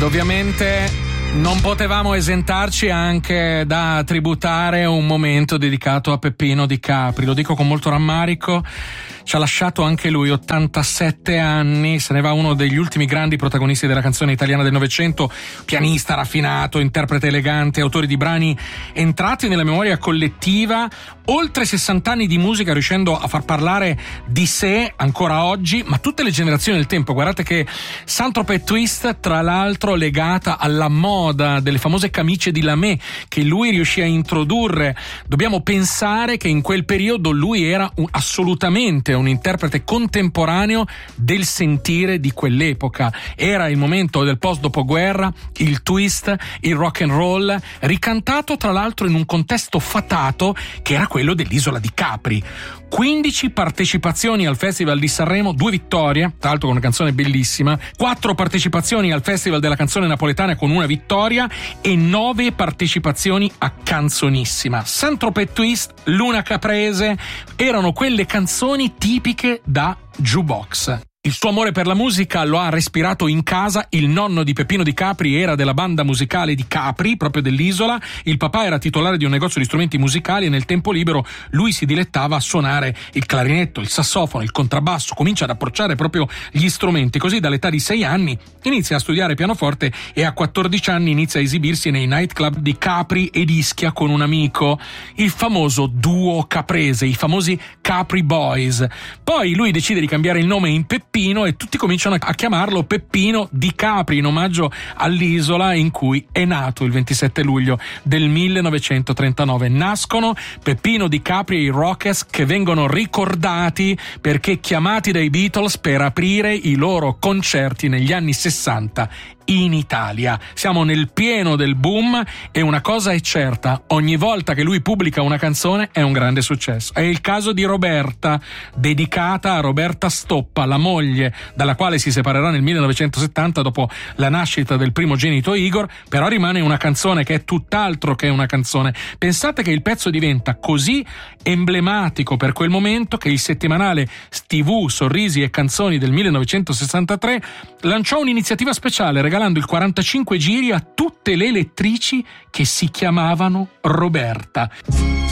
Ovviamente non potevamo esentarci anche da tributare un momento dedicato a Peppino Di Capri. Lo dico con molto rammarico, ci ha lasciato anche lui, 87 anni, se ne va uno degli ultimi grandi protagonisti della canzone italiana del Novecento, pianista raffinato, interprete elegante, autore di brani entrati nella memoria collettiva, oltre 60 anni di musica, riuscendo a far parlare di sé ancora oggi, ma tutte le generazioni del tempo. Guardate che Saint-Tropez Twist, tra l'altro legata alla moda delle famose camicie di lamé che lui riuscì a introdurre. Dobbiamo pensare che in quel periodo lui era assolutamente un interprete contemporaneo del sentire di quell'epoca. Era il momento del post dopoguerra, il twist, il rock and roll, ricantato tra l'altro in un contesto fatato che era quello dell'isola di Capri. 15 partecipazioni al Festival di Sanremo, 2 vittorie, tra l'altro con una canzone bellissima, 4 partecipazioni al Festival della canzone napoletana con una vittoria e 9 partecipazioni a Canzonissima. Saint-Tropez Twist, Luna Caprese, erano quelle canzoni tipiche da jukebox. Il suo amore per la musica lo ha respirato in casa. Il nonno di Peppino Di Capri era della banda musicale di Capri, proprio dell'isola. Il papà era titolare di un negozio di strumenti musicali e nel tempo libero lui si dilettava a suonare il clarinetto, il sassofono, il contrabbasso. Comincia ad approcciare proprio gli strumenti. Così dall'età di 6 anni inizia a studiare pianoforte e a 14 anni inizia a esibirsi nei nightclub di Capri ed Ischia con un amico, il famoso duo caprese, i famosi Capri Boys. Poi lui decide di cambiare il nome in Peppino e tutti cominciano a chiamarlo Peppino Di Capri in omaggio all'isola in cui è nato il 27 luglio del 1939. Nascono Peppino Di Capri e i Rockets, che vengono ricordati perché chiamati dai Beatles per aprire i loro concerti negli anni 60 in Italia. Siamo nel pieno del boom e una cosa è certa: ogni volta che lui pubblica una canzone è un grande successo. È il caso di Roberta, dedicata a Roberta Stoppa, la moglie dalla quale si separerà nel 1970 dopo la nascita del primogenito Igor, però rimane una canzone che è tutt'altro che una canzone. Pensate che il pezzo diventa così emblematico per quel momento che il settimanale TV Sorrisi e Canzoni del 1963 lanciò un'iniziativa speciale regalando il 45 giri a tutte le elettrici che si chiamavano Roberta.